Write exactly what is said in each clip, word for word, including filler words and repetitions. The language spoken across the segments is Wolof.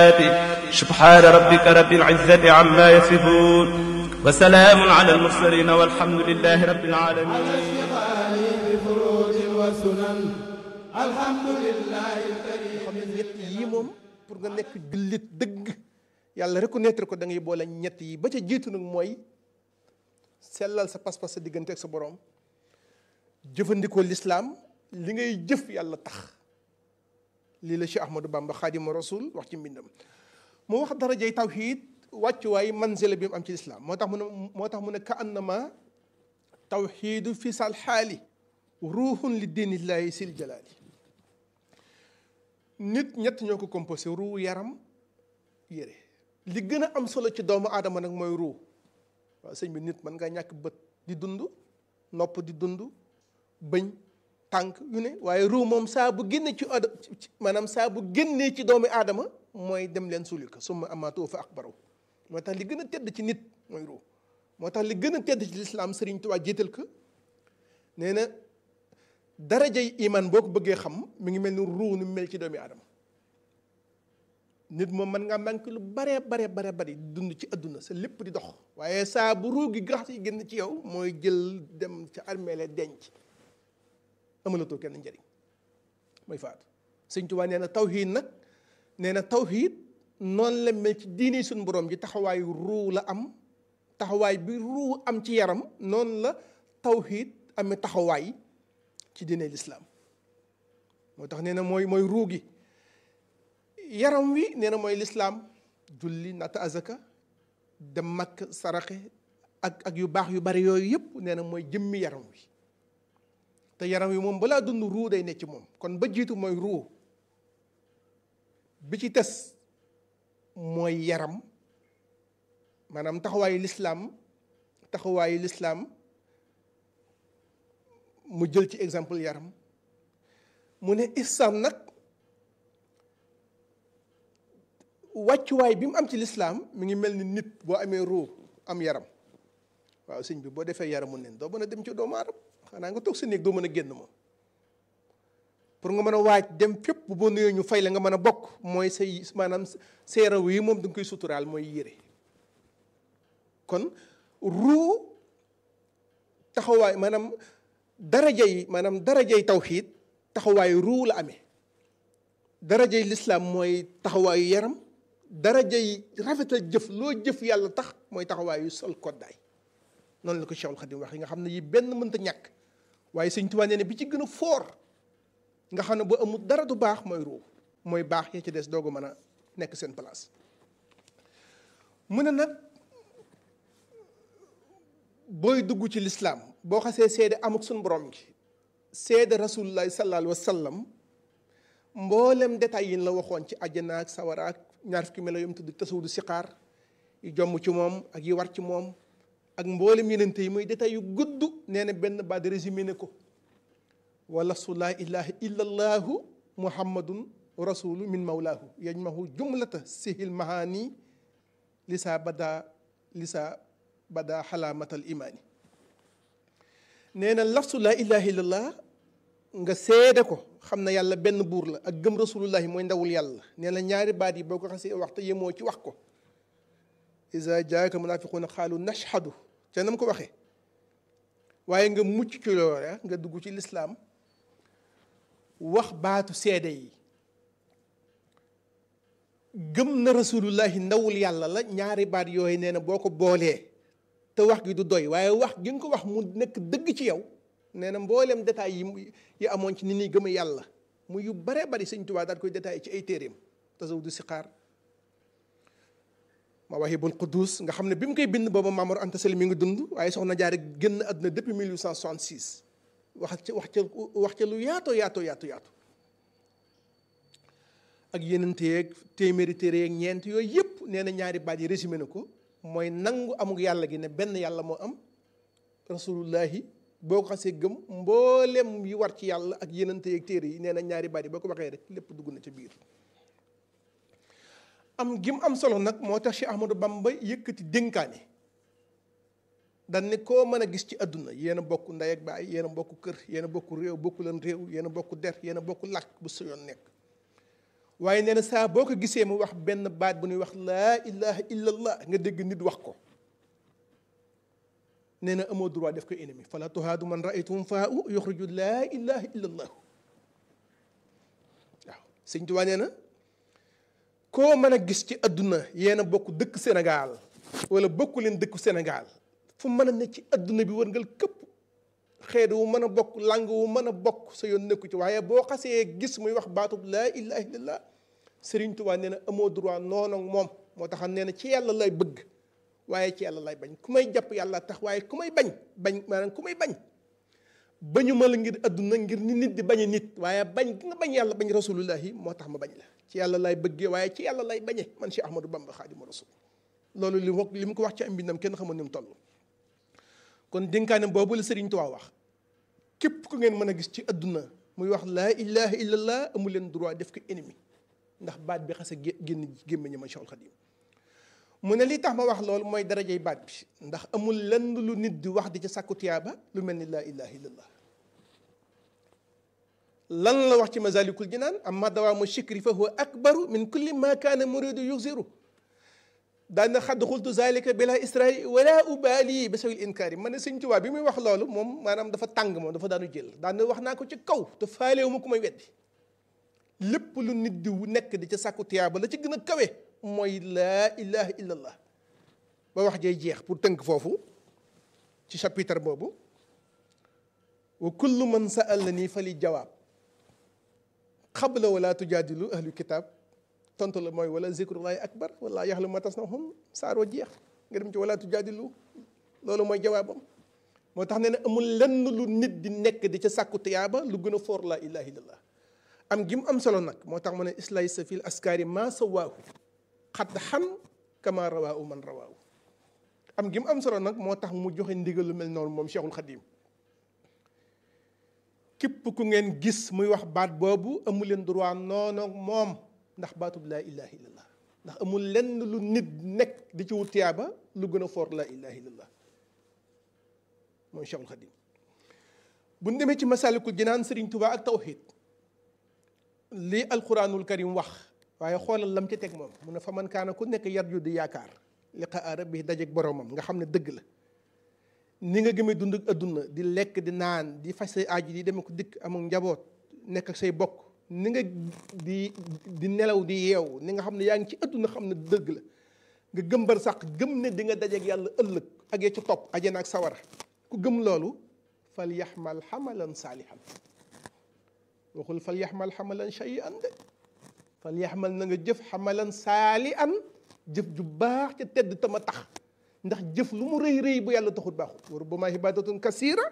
سبحان ربك رب العزة عما يصفون وسلام على المرسلين والحمد لله رب العالمين. xam ne ñett yi moom pour nga nekk jullit dëgg yàlla reconnaître ko da ngay boole ñett yi ba ca jiitu nag mooy sellal sa pas-pas sa diggante ak sa borom jëfandikoo lislaam li ngay jëf yàlla tax lii la Cheikh Ahmadou Bamba Xaadimu Rasul wax ci mbindam mu wax darajay tawxiid wàccuwaay manzila bi mu am ci lislaam moo tax mu ne moo tax mu ne ka annama tawxiidu fi sal xaali ruuxun li diinillahi sil jalaali nit ñett ñoo ko composé ruu yaram yére li gën a am solo ci doomu aadama nag mooy ruu waaw sëñ bi nit mën ngaa ñàkk bët di dund nopp di dund bëñ tànk yu ne waaye ruu moom saa bu génnee ci ad maanaam saa bu génnee ci doomu aadama mooy dem leen suuli ko summa amaatoo fa akbaraw moo tax li gën a tedd ci nit mooy ruu moo tax li gën a tedd ci lislaam Sëriñ Tuubaa jiital ko nee na darajay iman boo ko bëggee xam mi ngi mel ni ruu nu mel ci doomi aadama nit moom mën ngaa manqué lu bare bare bare bari dund ci adduna sa lépp di dox waaye saa bu ruu gi gax yi génn ci yow mooy jël dem ca armeele denc amalatoo kenn njëriñ mooy faatu. Sëñ Tuubaa nee na tawhiid nag nee na tawhiid noonu la mel ci diine suñu borom ji taxawaayu ruu la am taxawaay bi ruu am ci yaram noonu la tawhiid amee taxawaay ci diine lislaam moo tax nee na mooy mooy ruu gi yaram wi nee na mooy lislaam julli natt azaka dem makk saraxe ak ak yu baax yu bari yooyu yëpp nee na mooy jëmmi yaram wi te yaram wi moom balaa dund ruu day ne ci moom kon ba jiitu mooy ruu bi ci tes mooy yaram maanaam taxawaayu lislaam taxawaayu lislaam mu jël ci exemple yaram mu ne islam nag wàccuwaay bi mu am ci lislaam mi ngi mel ni nit boo amee ruu am yaram waaw sëñ bi boo defee yaramu nen doo mën a dem ci doomu aadama xanaa nga toog sa néeg doo mën a génn moom pour nga mën a waaj dem fépp boo nuyoo ñu fay la nga mën a bokk mooy say maanaam seeraw yi moom da nga koy suturaal mooy yére kon ruu taxawaay maanaam darajay maanaam darajay tawxiid taxawaayu ruu la amee darajay lislaam mooy taxawaayu yaram darajay rafetal jëf loo jëf yàlla tax mooy taxawaayu sol koddaay noonu la ko Cheikhul Khadim wax yi nga xam ne yi benn mënta ñàkk waaye Sëñ Tuubaa nee ne bi ci gën a foor nga xam ne bu amul dara du baax mooy ruu mooy baax ya ci des doogu mën a nekk seen place mu ne nag booy dugg ci lislaam boo xasee seede amuk suñu borom gi seede rasulullahi sallallahu alayhi wa sallam mboolem détails yi la waxoon ci àjjana ak sawara ak ñaar fukki melo yom tudd tasawudu siqaar yu jomm ci moom ak yi war ci moom ak mboolem yenente yi muy détails yu gudd nee na benn baat résumé ne ko wala su laa ilaha illa allahu muhammadun rasulu min mawlaahu yajmahu jumlata sihil mahani lisa bada lisa bada xalaamatal imaani nee na lafsu laa ilaha illallah nga seede ko xam na yàlla benn buur la ak gëm rasulullahi mooy ndawul yàlla nee na ñaari baat yi boo ko xasee wax te yemoo ci wax ko iza jaaka munafiquuna xaalu nashhadu ca nam ko waxee waaye nga mucc ci loolu nga dugg ci lislaam wax baatu seede yi gëm na rasulullahi ndawul yàlla la ñaari baat yooyu nee na boo ko boolee te wax gi du doy waaye wax gi nga ko wax mu nekk dëgg ci yow nee na mbooleem détails yi yi amoon ci ni ñuy gëm yàlla mu yu bare bari Sëñ Tuubaa daal koy détaillé ci ay téeréem tasawudu siqaar Mawaahibul Quddus nga xam ne bi mu koy bind booba Maam Mor Anta Sali mi ngi dund waaye soxna Jaara génn àdduna depuis mille huit cent soixante-six wax ca wax ca wax ca lu yaatoo yaatoo yaatu yaatu ak yeneen yeeg téeméeri téere yeeg ñeent yooyu yëpp nee na ñaari baat yi résumé na ko mooy nangu amuk yàlla gi ne benn yàlla moo am rasulullahi boo ko xasee gëm mboolem yi war ci yàlla ak yeneen yeeg téere yi nee na ñaari baat yi boo ko waxee rek lépp dugg na ca biir. am gim am solo nag moo tax Cheikh Ahmadou Bamba yëkkati dénkaane dan ne koo mën a gis ci àdduna yéen a bokk ndey ak baay yéen a bokk kër yéen a bokk réew bokku leen réew yéen a bokk der yéen a bokk làkk bu sa yoon nekk waaye nee na saa boo ko gisee mu wax benn baat bu ñuy wax laa ilaha illallah nga dégg nit wax ko nee na amoo droit def ko ennemi fala tuhaadu man raaytum faa u yuxriju laa ilaha illallah waaw sëñ Tuubaa nee na koo mën a gis ci adduna yéen a bokk dëkk Sénégal wala bokku leen dëkku Sénégal fu mën a ne ci adduna bi wërngal këpp xeet wu mën a bokk lang wu mën a bokk sa yoon nekku ci waaye boo xasee gis muy wax baatub laa ilaha illallah Sëriñ Tuubaa nee na amoo droit noonu ak moom moo tax nee na ci yàlla lay bëgg waaye ci yàlla lay bañ ku may jàpp yàlla tax waaye ku may bañ bañ maanaam ku may bañ bañu ma la ngir adduna ngir ni nit di bañe nit waaye bañ gi nga bañ yàlla bañ rasulullahi moo tax ma bañ la ci yàlla lay bëggee waaye ci yàlla lay bañe man Cheikh Ahmadou Bamba Xaadimu Rasul loolu li mu li mu ko wax ci am mbindam kenn xamul ni mu toll kon dénkaane boobu la Sëriñ Tuubaa wax képp ku ngeen mën a gis ci adduna muy wax laa ilaha illallah amu leen droit def ko ennemi ndax baat bi xase génn gémmiñu ma Cheikhul Khadim mu ne li tax ma wax loolu mooy darajay baat bi ndax amul lenn lu nit di wax di ca sàkku tiyaaba lu mel ni laa ilaha illallah lan la wax ci Masaalikul Jinaan amma dawaamu shikri fa huwa akbaru min kulli ma kaana muridu yuxiru daana xadd xultu zalika bila israil wala ubali ba sawil inkaari man ne Sëñ Tuubaa bi muy wax loolu moom maanaam dafa tàng moom dafa daanu jël daana wax naa ko ci kaw te faalewu ma ku may weddi lépp lu nit di nekk di ca sàkku tiyaaba la ci gën a kawe mooy laa ilaha illallah ba wax jay jeex pour tënk foofu ci chapitre boobu wa kullu man sa'alani fali jawaab xabla wala tujaadilu ahlu kitaab tontu la mooy wala zikrullahi akbar wala yaxlu ma tasnahum saaroo jeex nga dem ci wala tujaadilu loolu mooy jawaabam moo tax nee na amul lenn lu nit di nekk di ca sàkku tiyaaba lu gën a foor laa ilaha illallah am gi mu am solo nag moo tax mu ne islay sa fil askaari ma sawaahu xat xan kama rawaahu man rawaahu am gi mu am solo nag moo tax mu joxe ndigal lu mel noonu moom Cheikhul Khadim képp ku ngeen gis muy wax baat boobu amu leen droit noonu moom ndax baatub laa ilaha illallah ndax amul lenn lu nit nekk di ci wut tiyaaba lu gën a foor laa ilaha illallah moom Cheikhul Khadim bu ñu demee ci Masaalikul Jinaan Sëriñ Tuubaa ak tawxiid lii alquranul karim wax waaye xoolal lam ci teg moom mu ne fa man kaana ku nekk yarju di yaakaar liqaa rabbi dajeeg boromam nga xam ne dëgg la ni nga gëmee dund ak adduna di lekk di naan di faj say aaji di deme ko dikk amul njaboot nekk ak say bokk ni nga di di nelaw di yeew ni nga xam ne yaa ngi ci adduna xam ne dëgg la nga gëm bar sax gëm ne di nga dajeeg yàlla ëllëg ak ya ci topp ajana ak sawara ku gëm loolu fal yaxmal xamalan saalihan waxul fal yaxmal xamalan shay'an de fal yaxmal na nga jëf xamalan saali an jëf ju baax ca tedd tama tax ndax jëf lu mu rëy rëy bu yàlla taxut baaxul wa rubbama ibadatun kasira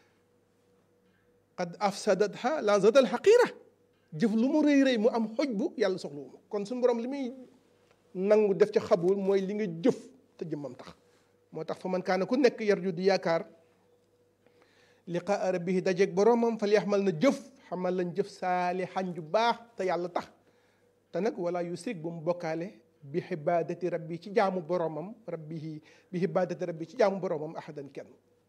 qad afsadatha lanzatal xaqira jëf lu mu rëy rëy mu am xoj bu yàlla soxlawu ma kon suñu borom li muy nangu def ca xabul mooy li nga jëf te jëmmam tax moo tax fa man kaana ku nekk yarju di yaakaar liqaa rabbihi dajeeg boromam fal yaxmal na jëf xamal lañ jëf saalihan ju baax te yàlla tax te nag wala yusrik bu mu bokkaale bi xibaadati rabbi ci jaamu boromam rabbihi bi xibaadati rabbi ci jaamu boromam ahadan kenn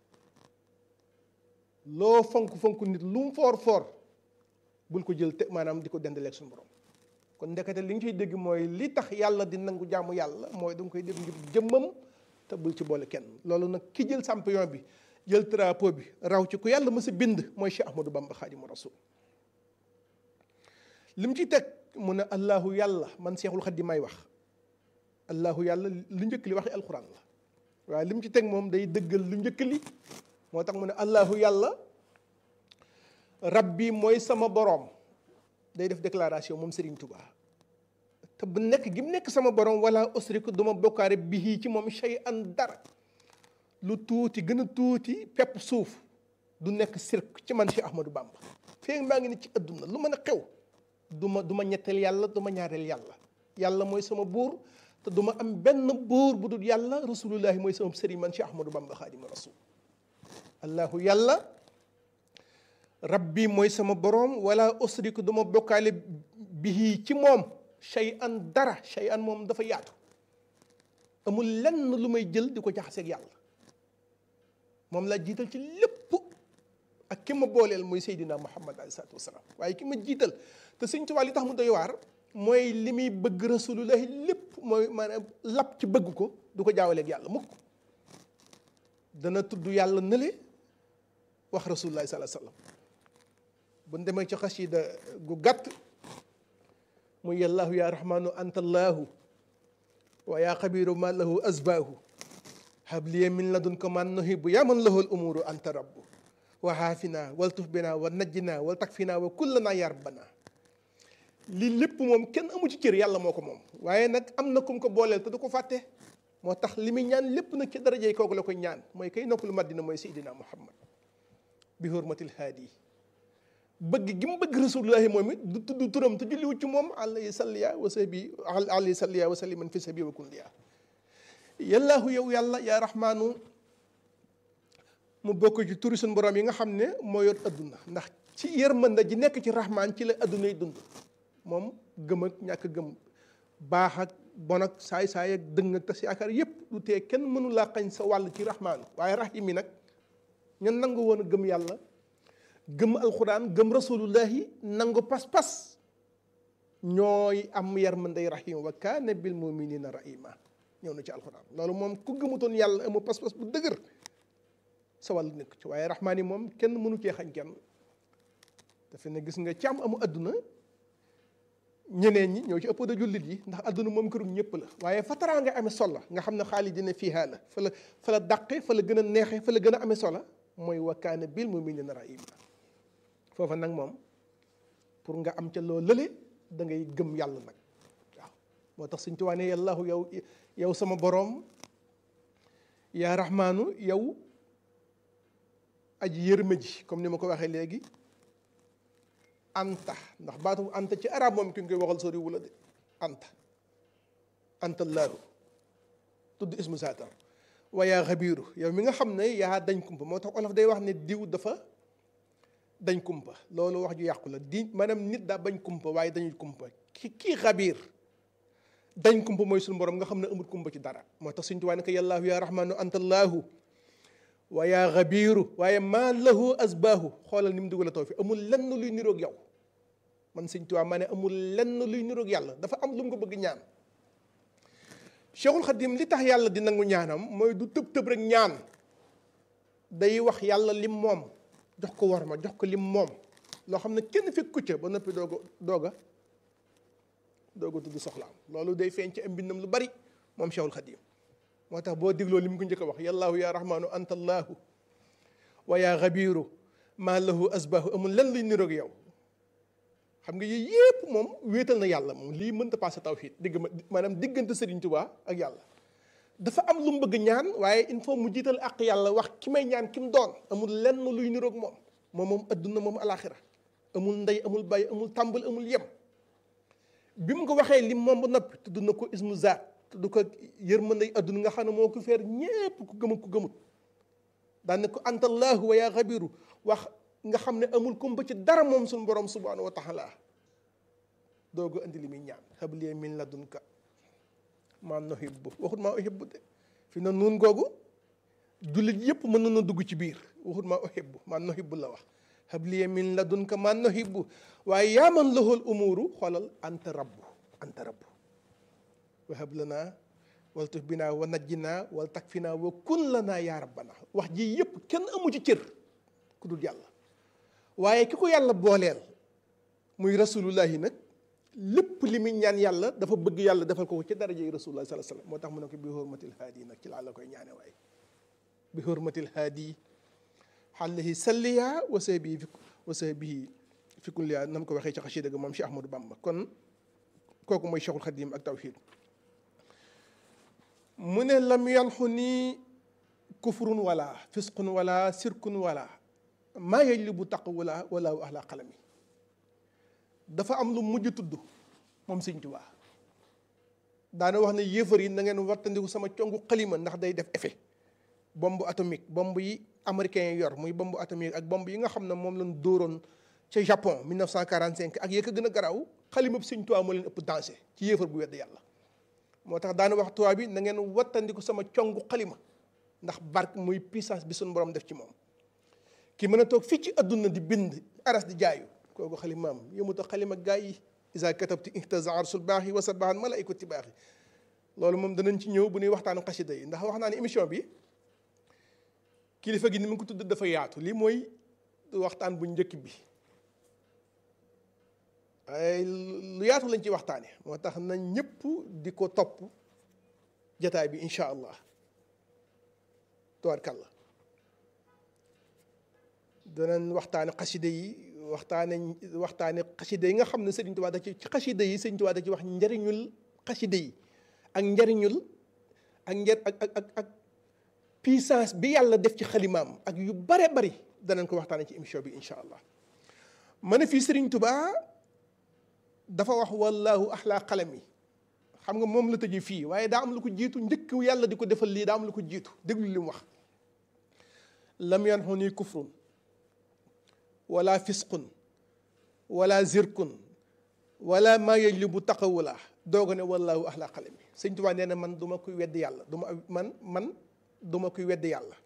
loo fonk fonk nit lu mu foor foor bul ko jël te maanaam di ko dendaleeg suñu borom kon ndekete li nga ciy dégg mooy li tax yàlla di nangu jaamu yàlla mooy da nga koy def ngir jëmmam te bul ci boole kenn loolu nag ki jël champion bi jël drapeau bi raw ci ku yàlla mës a bind mooy Cheikh Ahmadou Bamba Xaadimu Rasul li mu ci teg mu ne allahu yàlla man Cheikhul Xadim may wax allahu yàlla lu njëkk li waxi alquran la waaye li mu ci teg moom day dëggal lu njëkk li moo tax mu ne allahu yàlla rabbi mooy sama boroom day def déclaration moom Serigne Touba te bu nekk gi mu nekk sama boroom wala usriku duma bokkaare bihi ci moom shay'an dara lu tuuti gën a tuuti pepp suuf du nekk sirk ci man Cheikh Ahmadou Bamba fii maa ngi ne ci adduna lu mën a xew du ma du ma ñetteel yàlla du ma ñaareel yàlla yàlla mooy sama buur te du ma am benn buur bu dul yàlla rasulullahi mooy sama sëriñ man Cheikh Ahmadou Bamba Xaadimu Rasul allahu yàlla rabbi mooy sama boroom wala usriku du ma bokkaale bihi ci moom shay'an dara shay'an moom dafa yaatu amul lenn lu may jël di ko jaxaseeg yàlla moom laa jiital ci lépp ak ki ma booleel muy Seydina Muhammad alayhi salaatu wasalaam waaye ki ma jiital te Sëñ Tuubaa li tax mu doy waar mooy li muy bëgg rasulullahi lépp mooy maanaam lap ci bëgg ko du ko jaawaleeg yàlla mukk dana tudd yàlla nële wax rasulullahi sallallahu alayhi wasallam bu ñu demee ci xasida gu gàtt muy yallaahu ya rahmanu anta allaahu wa ya xabiru ma lahu asbaahu habliya min ladunka man nuhibu ya man lahu al umuru anta rabbu wa haafina wal tuf bina wa najjina wal takfina wa kullana ya rabbana lii lépp moom kenn amu ci cër yàlla moo ko moom waaye nag am na kum ko booleel te du ko fàtte moo tax li muy ñaan lépp nag ci darajey kooku la koy ñaan mooy kay noppalu Madina mooy Seydina Muhammad bi hurmatil haadi bëgg gi mu bëgg rasulullahi moom it du tudd turam te julliwu ci moom alayhi salliya wa sabi alayhi salliya wa salliman fi sabi wa kulliya yallaahu yow yàlla yaa rahmaanu mu bokk ci turi suñu borom yi nga xam ne moo yor adduna ndax ci yërmande ji nekk ci rahmaan ci la adduna yi dund moom gëm ak ñàkk gëm baax ak bon ak saay-saay ak dëng ak tas yaakaar yépp du tee kenn mënu laa xañ sa wàll ci rahmaanu waaye rahim yi nag ñan nangu woon a gëm yàlla gëm alxuraan gëm rasulullahi nangu pas-pas ñooy am yërmandey rahim wa kaana bil muminina rahima ñëw na ci alxuraan loolu moom ku gëmutoon yàlla amu pas-pas bu dëgër sa wàll nekk ci waaye rahmaan yi moom kenn mënu cee xañ kenn dafa ne gis nga ci am amu adduna ñeneen ñi ñoo ci ëpp da jullit yi ndax adduna moom kërum ñëpp la waaye fataraa nga amee solo nga xam ne xaalis dina fiihaa la fa la fa la dàqe fa la gën a neexe fa la gën a amee solo mooy wa kaana bil mu'minina rahima foofa nag moom pour nga am ca loo lële da ngay gëm yàlla nag waaw moo tax suñ tuwaane yàllaahu yow yow sama boroom yaa rahmaanu yow aji yërma ji comme ni ma ko waxee léegi anta ndax baatu anta ci arab moom ki nga koy waxal sori wula de anta anta allaahu tudd ismu saatar wa yaa xabiiru yow mi nga xam ne yaa dañ kumpa moo tax olof day wax ne diw dafa dañ kumpa loolu wax ju yàqu la di maanaam nit daa bañ kumpa waaye dañuy kumpa ki kii xabiir dañ kumpa mooy suñu borom nga xam ne amul kumpa ci dara moo tax suñu tuwaa ne ko yallaahu yaa rahmaanu anta allaahu wa yaa xabiiru waaye maa lahu asbaahu xoolal ni mu dugal a taw fi amul lenn luy niroog yow man sëñ Tuubaa maa ne amul lenn luy niroog yàlla dafa am lu mu ko bëgg ñaan Cheikhul Khadim li tax yàlla di nangu ñaanam mooy du tëb tëb rek ñaan day wax yàlla lim moom jox ko war ma jox ko lim moom loo xam ne kenn fekk ku ca ba noppi dooga dooga dooga tudd soxlaam loolu day feeñ ci am mbindam lu bari moom Cheikhul Khadim moo tax boo dégloo li mu ko njëkk a wax yallaahu yaa rahmaanu anta allaahu wa yaa xabiiru maa lahu asbaahu amul lenn luy niroog yow xam nga yii yépp moom wéetal na yàlla moom lii mënta passé tawhiid digg ma maanaam diggante Sëriñ Tuubaa ak yàlla dafa am lu mu bëgg ñaan waaye il faut mu jiital ak yàlla wax ki may ñaan ki mu doon amul lenn luy niroog moom moom moom adduna moom alaaxira amul ndey amul bàyyi amul tàmbal amul yem bi mu ko waxee lim moom ba noppi tudd na ko ismu zaat tudd ko yërmandey adduna nga xam ne moo ko feer ñépp ku gëmut ku gëmut daan ne ko anta allaahu wa yaa xabiiru wax nga xam ne amul kumpa ci dara moom suñu borom subhaanahu wa taala doogu andi li muy ñaan habliya min ladunka maa nuhibbu waxut maa uhibbu de fi na nuun googu jullit yëpp mën na dugg ci biir waxut maa uhibbu maa nuhibbu la wax habliya min ladunka maa nuhibbu waaye yaa man lahul umuuru xoolal anta rabbu anta rabbu wa hab lanaa wal tuf binaa wa najjinaa wal takfinaa wa kun lanaa yaa rabbana wax ji yëpp kenn amu ci cër ku dul yàlla waaye ki ko yàlla booleel muy rasulullahi nag lépp li muy ñaan yàlla dafa bëgg yàlla defal ko ci daraja yi rasulullah sallallahu alayhi wasallam moo tax mu ne ko bi hurmatil haadi nag ci laa la koy ñaane waaye bi hurmatil haadi alayhi salliya wa sahbihi fi wa sahbihi fi kulliya nam ko waxee ci xasida ga moom Cheikh Ahmadou Bamba kon kooku mooy Cheikhul Khadim ak tawhid mu ne lam yalxu nii kufrun wala fisqun wala sirkun wala maa yajlibu taq wala wala ahla qalami dafa am lu mujj tudd moom Sëñ Tuubaa daana wax ne yéefar yi na ngeen wattandiku sama congu xalima ndax day def effet bombe atomique bombe yi américains yi yor muy bombe atomique ak bombe yi nga xam ne moom lañ dóoroon ca Japon mille neuf cent quarante-cinq ak yëkk gën a garaaw xalima bi Sëñ Tuubaa moo leen ëpp danger ci yéefar bu wedd yàlla moo tax daana wax tubaab bi na ngeen wattandiku sama congu xalima ndax barke muy puissance bi suñu borom def ci moom ki mën a toog fii ci adduna di bind aras di jaayu kooku xalimaam yëmuta xalima gaa yi isa katabtu ihtaza arsul baaxi wa sabahan malaikati baaxi loolu moom danañ ci ñëw bu ñuy waxtaan xasida yi ndax wax naa ne émission bi kilifa gi ni mu ko tudd dafa yaatu lii mooy waxtaan bu njëkk bi ay lu yaatu lañ ci waxtaane moo tax nañ ñëpp di ko topp jataay bi incha allah tabaarkalla danañ waxtaane xasida yi waxtaane waxtaane xasida yi nga xam ne Sëriñ Tuubaa da ci ci xasida yi Sëriñ Tuubaa da ci wax njariñul xasida yi ak njariñul ak njar ak ak ak ak puissance bi yàlla def ci xalimaam ak yu bare bari danañ ko waxtaane ci émission bi incha allah ma ne fii Sëriñ Tuubaa dafa wax wallahu axlaa qalami xam nga moom la tëjee fii waaye daa am lu ko jiitu njëkk yàlla di ko defal lii daa am lu ko jiitu déglu li mu wax lam yanxu nii kufrun wala fisqun wala zirkun wala maa yajlibu taqawula dooga ne wallahu axlaa qalami Sëñ Tuubaa nee na man du ma koy weddi yàlla du ma man man du ma koy weddi yàlla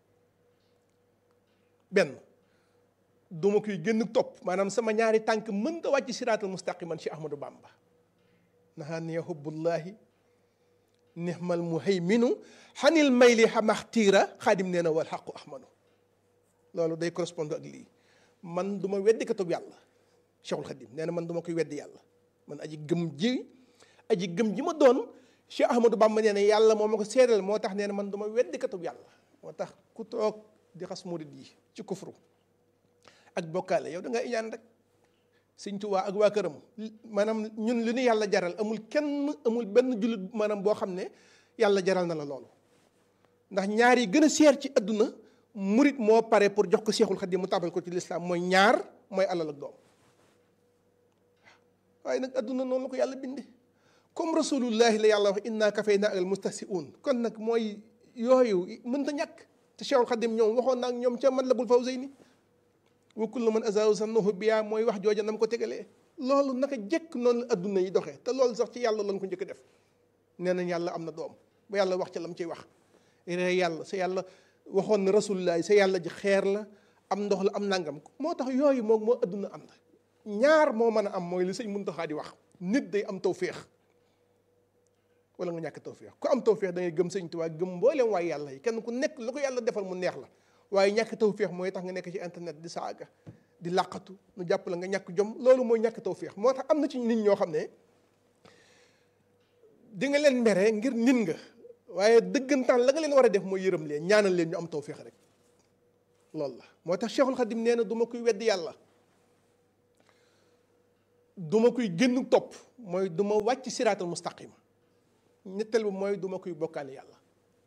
benn du ma koy génn topp maanaam sama ñaari tànk mënta wàcc siraatal mustaqiman ci Ahmadou Bamba naxaa niya hubbullahi nihmal muhayminu xanil mayli xamaxtiira xaadim nee na wal xaqu ahmadu loolu day correspondre ak lii man du ma weddi katub yàlla Cheikhul Xadim nee na man du ma koy weddi yàlla man aji gëm ji aji gëm ji ma doon Cheikh Ahmadou Bamba nee na yàlla moo ma ko seedal moo tax nee na man du ma weddi katub yàlla moo tax ku toog di xas murid yi ci kufru ak bokkaale yow da nga iñaan rek Sëñ Tuubaa ak waa këram maanaam ñun li ñu yàlla jaral amul kenn amul benn jullit maanaam boo xam ne yàlla jaral na la loolu ndax ñaar yi gën a seer ci adduna murit moo pare pour jox ko Seexul Xadiim mu tabal ko ci lislaam mooy ñaar mooy alal ak doom waaye nag adduna noonu la ko yàlla binde comme rasulullahi la yàlla wax inna kafayna al mustahsi'un kon nag mooy yooyu mënta ñàkk te Seexul Xadiim ñoom waxoon naa ñoom ca Matlabul Fawzayni wa kullu man azaahu sannahu biya mooy wax jooja nam ko tegalee loolu naka jekk noonu la adduna yi doxee te loolu sax ci yàlla lañ ko njëkk a def nee nañ yàlla am na doom ba yàlla wax ca lam ciy wax ree yàlla sa yàlla waxoon na rasulullah sa yàlla ji xeer la am ndox la am nangam moo tax yooyu moom moo adduna am ñaar moo mën a am mooy li sëñ Muntaxa di wax nit day am tawféex wala nga ñàkk tawféex ku am tawféex da ngay gëm sëñ Tuubaa gëm mbooleem waaye yàlla yi kenn ku nekk lu ko yàlla defal mu neex la waaye ñàkk tawféex mooy tax nga nekk ci internet di saaga di làqatu nu jàpp la nga ñàkk jom loolu mooy ñàkk tawféex moo tax am na ci nit ñoo xam ne di nga leen mere ngir nit nga waaye dëggantaan la nga leen war a def mooy yërëm leen ñaanal leen ñu am tawféex rek loolu la moo tax Cheikhul Khadim nee na du ma koy weddi yàlla du ma koy génn topp mooy du ma wàcc siraatal mustaqima ñetteel bi mooy du ma koy bokkaale yàlla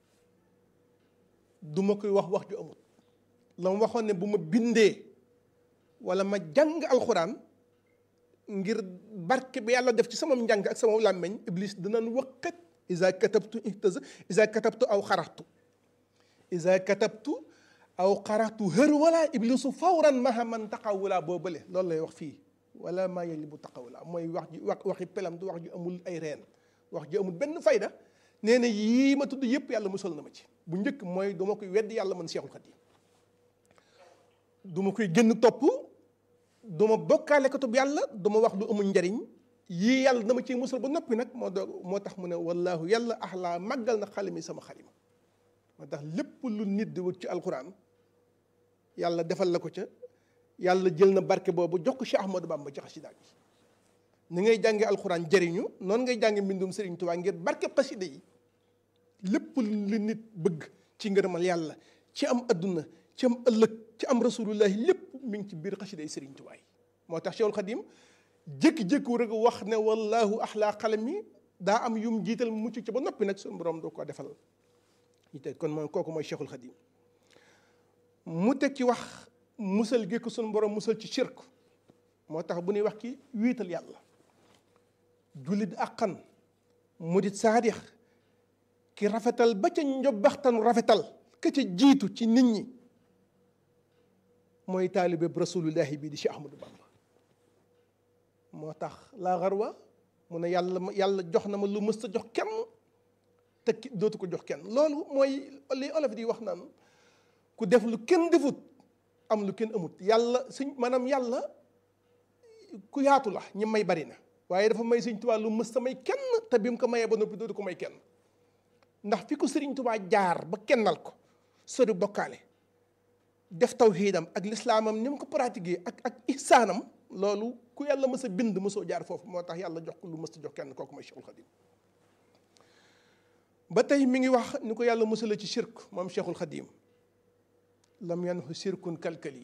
du ma koy wax wax ju amut la mu waxoon ne bu ma bindee wala ma jàng alxuraan ngir barke bi yàlla def ci sama njàng ak sama làmmeñ iblis dinañ waqat isa katabtu ihtaza isa katabtu aw xaraxtu isa katabtu aw xaraxtu hër wala iblisu fawran maha man taqawula boo bële loolu lay wax fii wala maa yeli bu taqawula mooy wax ji wax waxi pelam du wax ju amul ay reen wax ju amul benn fayda nee na yii ma tudd yëpp yàlla musal na ma ci bu njëkk mooy du ma koy weddi yàlla man Seexul Xadiim du ma koy génn topp du ma bokkaale katub yàlla du ma wax lu amul njariñ yii yàlla dama ciy musal ba noppi nag moo doog moo tax mu ne wallaahu yàlla axlaa màggal na xalimi sama xalima moo tax lépp lu nit di wut ci alquran yàlla defal la ko ca yàlla jël na barke boobu jox ko Cheikh Ahmadou Bamba ci xasida yi ni ngay jànge alquran jëriñu noonu ngay jànge mbindum Sëriñ Tuubaa ngir barke xasida yi lépp lu nit bëgg ci ngërëmal yàlla ci am adduna ci am ëllëg ci am rasulullahi lépp mi ngi ci biir xasida yi Sëriñ Tuubaa yi moo tax Cheikhul Khadim jékki-jékku rek wax ne wallahu axlaa xalami daa am yum jiital mucc ci ba noppi nag suñu borom doo ko defal ñu teg kon mooy kooku mooy Cheikhul Khadim mu teg ci wax musal gékk suñu borom musal ci shirk moo tax bu ñuy wax ki wiital yàlla jullit àqan murit saadix ki rafetal ba ca njobbaxtanu rafetal ka ca jiitu ci nit ñi mooy taalibe bu rasulullahi bii di Cheikh Ahmadou Bamba moo tax laa xarwa mu ne yàlla yàlla jox na ma lu mës a jox kenn te dootu ko jox kenn loolu mooy li olof di wax naan ku def lu kenn defut am lu kenn amut yàlla suñ maanaam yàlla ku yaatu la ñi may bari na waaye dafa may Sëriñ Tuubaa lu mës ta may kenn te bi mu ko mayee ba noppi dootu ko may kenn ndax fi ko Sëriñ Tuubaa jaar ba kennal ko sori bokkaale def tawhiidam ak lislaamam ni mu ko pratiquer ak ak ihsaanam loolu ku yàlla mës a bind mësoo jaar foofu moo tax yàlla jox ko lu mës a jox kenn kooku mooy Cheikhul Khadim ba tey mi ngi wax ni ko yàlla musala ci shirk moom Cheikhul Khadim lam yanhu shirkun kalkali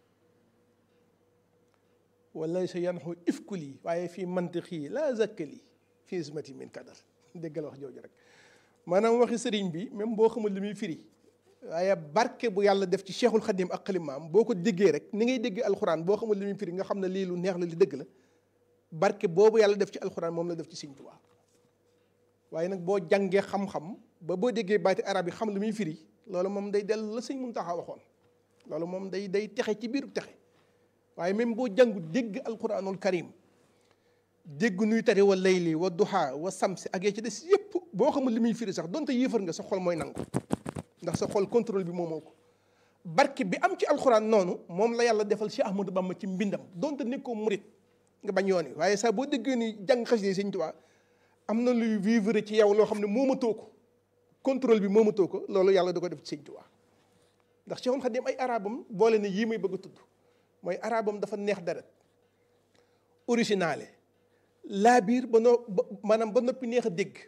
wala sa yanhu ifkuli waaye fii mantiqi la zakkali fii ismati min kadar déggal wax jooju rek maanaam waxi sëriñ bi même boo xamul li muy firi waaye barke bu yàlla def ci Cheikhul Khadim ak xalimaam boo ko déggee rek ni ngay déggee alxuraan boo xamul li muy firi nga xam ne lii lu neex la li dëgg la barke boobu yàlla def ci alxuraan moom la def ci Sëriñ Tuubaa waaye nag boo jàngee xam-xam ba boo déggee baati arab yi xam li muy firi loolu moom day dellu la Sëriñ Muntaxa waxoon loolu moom day day texe ci biiru texe waaye même boo jàngu dégg alquranul karim dégg nuy tari wa layli wa duha wa samsi ak yee ci des yëpp boo xamul li muy firi sax donte yéefar nga sa xol mooy nangu ndax sa xol contrôle bi moomoo ko barke bi am ci alquran noonu moom la yàlla defal Cheikh Ahmadou Bamba ci mbindam donte nekkoo murit nga bañ yoon wi waaye sax boo déggee ni jàng xasida Sëriñ Tuubaa am na luy vivre ci yow loo xam ne moomatoo ko contrôle bi moomatoo ko loolu yàlla da ko def ci Sëriñ Tuubaa ndax Cheikhul Khadim ay arabam boole ne yii may bëgg a tudd mooy arabam dafa neex deret originale laa biir ba noo maanaam ba noppi neex a dégg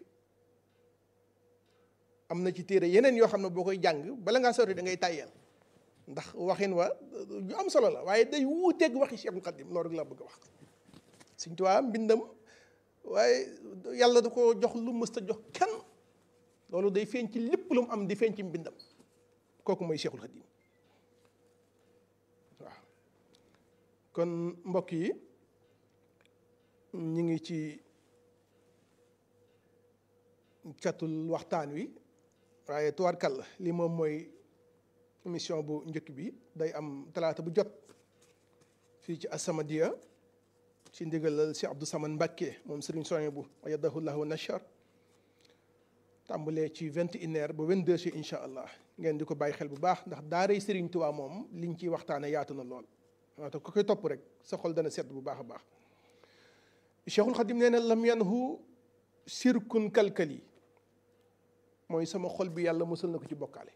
am na ci téere yeneen yoo xam ne boo koy jàng bala ngaa sori da ngay tàyyeel ndax waxin wa yu am solo la waaye day wuuteeg waxi Cheikhul Khadim loolu rek laa bëgg a wax Sëriñ Tuubaa mbindam waaye yàlla da ko jox lu mës a jox kenn loolu day feeñ ci lépp lu mu am di feeñ ci mbindam kooku mooy Cheikhul Khadim waaw kon mbokk yi ñu ngi ci catul waxtaan wi waaye tubaarkàlla li moom mooy émission bu njëkk bi day am talaata bu jot fii ci As-Samadiyya ci ndigalal Cheikh Abdou Samane Mbacké moom Serigne Souhaïbou ayyadahu llahu wa nashar tàmbalee ci vingt et une heures ba vingt-deux heures incha allah ngeen di ko bàyyi xel bu baax ndax daaray Serigne Touba moom liñ ciy waxtaane yaatu na lool waaw te ku koy topp rek sa xol dana sedd bu baax a baax Cheikhul Khadim nee na lam yanhu sirkun kalkali mooy sama xol bi yàlla musal na ko ci bokkaale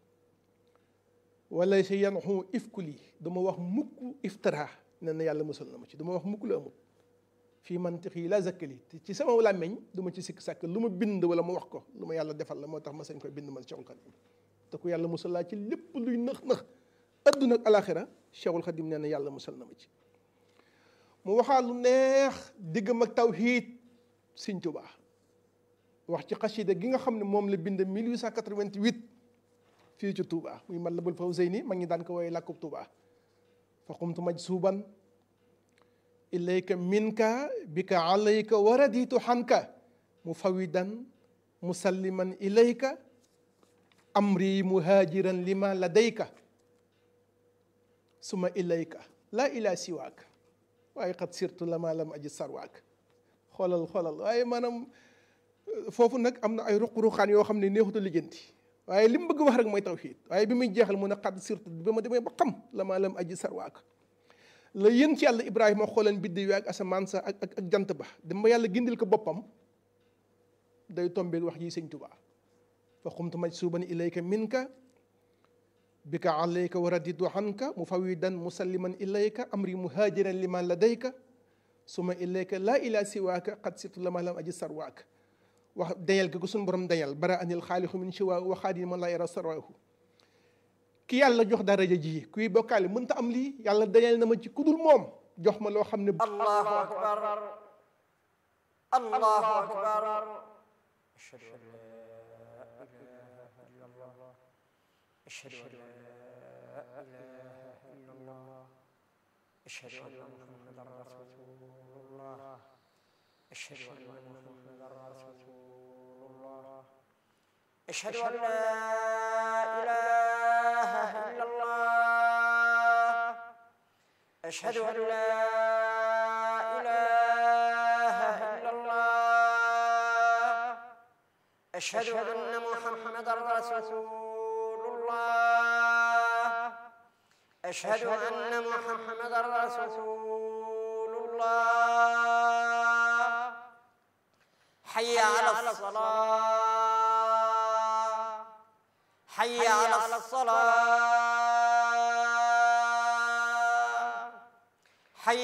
wala si yanhu ifkuli dama wax mukk iftara nee na yàlla musal na ma ci dama wax mukk la amut fii mantiqi la zakkali ci sama làmmeñ du ma ci sikk sàkk lu ma bind wala ma wax ko lu ma yàlla defal la moo tax ma sañ koy bind man Cheikhul Khadim te ku yàlla musal laa ci lépp luy nëx nëx adduna ak alaxira Cheikhul Khadim nee na yàlla musal na ma ci mu waxaa lu neex diggam ak tawhiid Sëriñ Tuubaa wax ci xasida gi nga xam ne moom la bind mille huit cent quatre-vingt-huit fii ci Touba muy Matlabul Fawzayni mag ñi daan ko woowee làkkub Touba fa qumtu majsuban ilayka minka bika alayka wa raditu xanka mufawidan musalliman ilayka amri muhajiran lima ladayka suma ilayka laa ila siwaak waaye xat sirtu lama lam aji sarwaak xoolal xoolal waaye maanaam foofu nag am na ay ruq-ruqaan yoo xam ne neexuta lijjanti waaye li mu bëgg wax rek mooy tawhiid waaye bi muy jeexal mu ne xat sirtu ba ma demee ba xam lama lam aji sarwaak la yéen ci yàlla Ibrahima xooleen biddi wi ak asamaan sa ak ak jant ba dem ba yàlla gindil ko boppam day tombeeg wax yi Sëriñ Tuubaa fa qumtu majsuban ilayka minka bika alayka wa raditu anka mufawidan musalliman ilayka amri muhajiran liman ladayka suma ilayka laa ila siwaaka qad sirtu lama lam aji sarwaaka wax dañal ko suñu borom dañal bara anil xaalixu min siwa wa xaadin man laa yara sarwahu ki yàlla jox daraja ji kuy bokkaale mënta am lii yàlla dañal na ma ci kudul moom jox ma loo xam ne allahu akbar allahu akbar ashhadu an la ilaha illa allah ashhadu an la ilaha illa allah ashhadu anna muhammadan rasulullah ashhadu anna muhammadan rasulullah ashhadu an la ilaha illa allah ashhadu an la ilaha illa allah ashhadu anna muhammadan rasulullah ashhadu anna muhammadan rasulullah حي على الصلاة حي على الصلاة